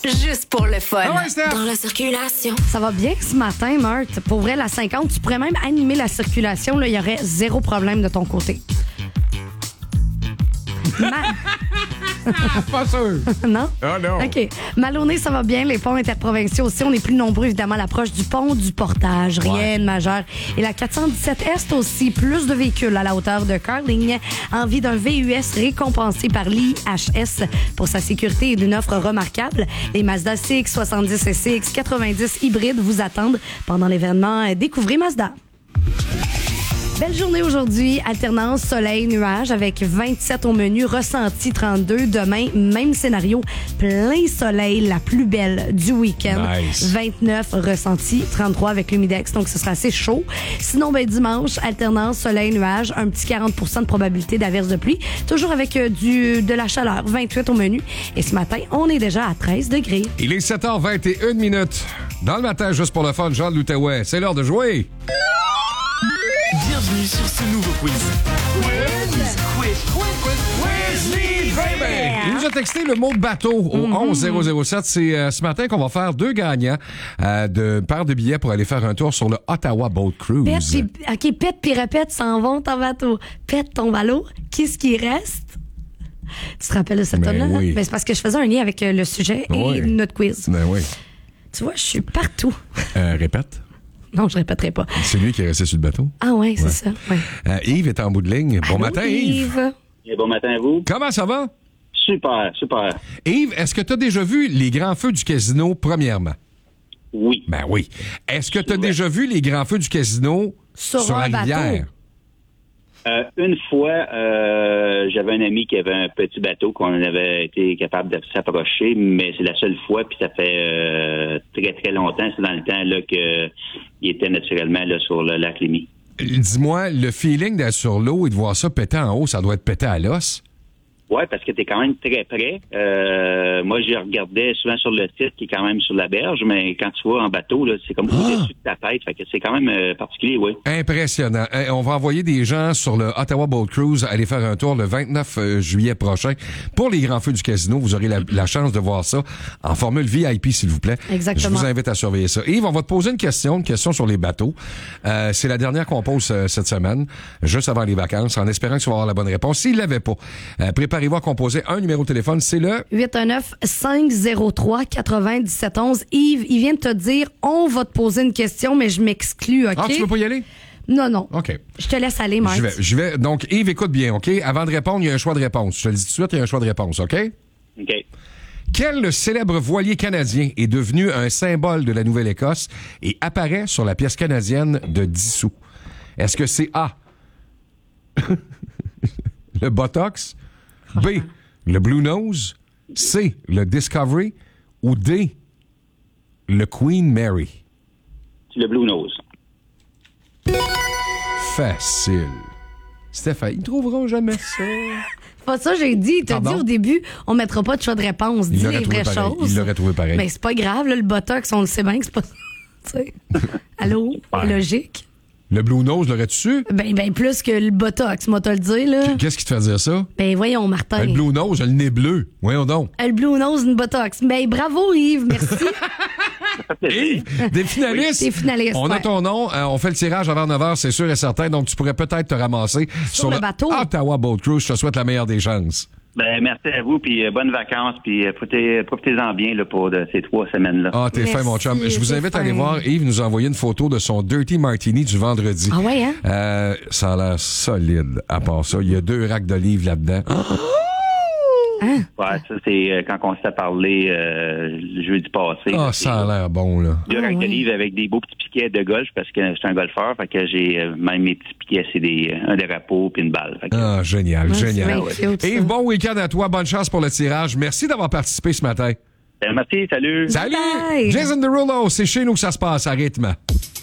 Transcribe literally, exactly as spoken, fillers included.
juste pour le fun. Ah ouais, Steph. Dans la circulation. Ça va bien ce matin, Marthe. Pour vrai, la cinquante, tu pourrais même animer la circulation. Il y aurait zéro problème de ton côté. Ma... Pas sûr. Non? Ah non. OK. Malonné, ça va bien. Les ponts interprovinciaux aussi. On est plus nombreux, évidemment, à l'approche du pont du Portage. Rien Ouais. de majeur. Et la quatre cent dix-sept Est aussi. Plus de véhicules à la hauteur de Carling. Envie d'un V U S récompensé par l'I H S pour sa sécurité et d'une offre remarquable. Les Mazda C X soixante-dix et C X quatre-vingt-dix hybrides vous attendent pendant l'événement Découvrez Mazda. Belle journée aujourd'hui, alternance soleil-nuage avec vingt-sept au menu, ressenti trente-deux. Demain, même scénario, plein soleil, la plus belle du week-end. Nice. vingt-neuf ressenti, trente-trois avec l'humidex, donc ce sera assez chaud. Sinon, ben, dimanche, alternance soleil-nuage, un petit quarante pour cent de probabilité d'averse de pluie, toujours avec euh, du de la chaleur, vingt-huit au menu. Et ce matin, on est déjà à treize degrés. Il est sept heures vingt et une minutes. Dans le matin, juste pour le fun, Jean de l'Outaouais. C'est l'heure de jouer. Bienvenue sur ce nouveau quiz. Quiz, quiz, quiz, Il nous a texté le mot bateau au onze zéro zéro sept. C'est euh, ce matin qu'on va faire deux gagnants euh, de paire de billets pour aller faire un tour sur le Ottawa Boat Cruise. Pète, puis, OK, pète puis répète, s'en vont ton bateau. Pète ton ballot. Qu'est-ce qui reste? Tu te rappelles de cette Ben tonne-là? oui. Ben, c'est parce que je faisais un lien avec euh, le sujet et Oui. notre quiz. Ben oui. Tu vois, je suis partout. Euh, répète. Non, je répéterai pas. C'est lui qui est resté sur le bateau. Ah ouais, c'est Ouais. ça. Ouais. Euh, Yves est en bout de ligne. Bon Allô, matin, Yves. Et bon matin à vous. Comment ça va? Super, super. Yves, est-ce que tu as déjà vu les grands feux du casino, premièrement? Oui. Ben oui. Est-ce que tu as déjà vu les grands feux du casino Sur sur, un la bateau. rivière? Euh, une fois, euh, j'avais un ami qui avait un petit bateau qu'on avait été capable de s'approcher, mais c'est la seule fois, puis ça fait euh, très, très longtemps. C'est dans le temps là qu'il était naturellement là, sur le lac Lémy. Dis-moi, le feeling d'être sur l'eau et de voir ça péter en haut, ça doit être pété à l'os. Oui, parce que tu es quand même très près. Euh, moi, je regardais souvent sur le site qui est quand même sur la berge, mais quand tu vas en bateau, là, c'est comme au-dessus de ta tête. Fait que c'est quand même euh, particulier, oui. Impressionnant. Hey, on va envoyer des gens sur le Ottawa Boat Cruise aller faire un tour le vingt-neuf juillet prochain pour les grands feux du casino. Vous aurez la, la chance de voir ça en formule V I P, s'il vous plaît. Exactement. Je vous invite à surveiller ça. Yves, on va te poser une question, une question sur les bateaux. Euh, c'est la dernière qu'on pose euh, cette semaine, juste avant les vacances, en espérant que tu vas avoir la bonne réponse. S'il l'avait pas, euh, préparez-vous à composer un numéro de téléphone, c'est le... huit un neuf, cinq zéro trois, quatre-vingt-dix-sept onze. Yves, il vient de te dire, on va te poser une question, mais je m'exclus, OK? Ah, tu veux pas y aller? Non, non. OK. Je te laisse aller, Marc. Je vais, je vais. Donc, Yves, écoute bien, OK? Avant de répondre, il y a un choix de réponse. Je te le dis tout de suite, il y a un choix de réponse, OK? OK. Quel célèbre voilier canadien est devenu un symbole de la Nouvelle-Écosse et apparaît sur la pièce canadienne de dix sous? Est-ce que c'est A, le Botox, B, le Blue Nose, C, le Discovery ou D, le Queen Mary? C'est le Blue Nose. Facile. Stéphane, ils ne trouveront jamais ça. Pas ça, j'ai dit. T'as Pardon? dit au début, on mettra pas de choix de réponse. Il Dis l'aurait les trouvé vraies pareil. choses. Il l'aurait trouvé pareil. Mais c'est pas grave, là, le Botox, on le sait bien que c'est pas... Tu sais. Allô? Ouais. Logique? Le Blue Nose, l'aurais-tu su? Ben, ben, plus que le Botox, moi, te le dire, là. Qu'est-ce qui te fait dire ça? Ben, voyons, Martin. Ben, le Blue Nose, le nez bleu. Voyons donc. Euh, Le Blue Nose, une Botox. Ben, bravo, Yves, merci. Yves, des finalistes. Des finalistes, On a ouais. ton nom. Euh, on fait le tirage avant neuf heures, c'est sûr et certain. Donc, tu pourrais peut-être te ramasser sur, le bateau. Ottawa Boat Cruise. Je te souhaite la meilleure des chances. Ben, merci à vous, puis euh, bonnes vacances, puis euh, profitez, profitez-en bien là, pour de, ces trois semaines-là. Ah, t'es Merci, fin, mon chum. Je vous t'es invite à fin. aller voir. Yves nous a envoyé une photo de son Dirty Martini du vendredi. Ah ouais, hein? Euh, ça a l'air solide. À part ça, il y a deux racks d'olives là-dedans. Ouais, ça, c'est euh, quand on s'est parlé euh, le jeudi passé. Ah, là, ça a l'air bon, là. Deux Ah, racks ouais. d'olives avec des beaux petits piquets de golf parce que je suis un golfeur, fait que j'ai euh, même mes petits piquets, c'est des un drapeau puis une balle. Fait que, Ah, génial, Ouais, génial. c'est bien cute, ça. Yves, bon week-end à toi. Bonne chance pour le tirage. Merci d'avoir participé ce matin. ben, merci, salut. Salut! Bye. Jason Derulo, c'est chez nous que ça se passe à rythme.